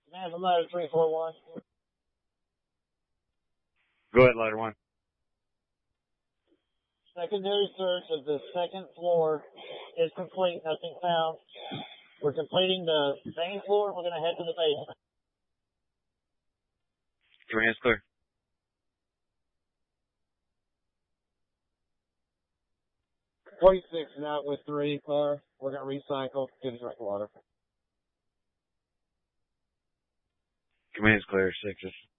Man, the ladder 341. Go ahead, ladder 1. Secondary search of the second floor is complete. Nothing found. We're completing the main floor. We're going to head to the basement. Command's clear. Complete 6 and out with 3 car. We're going to recycle. Give us direct water. Command's clear, 6.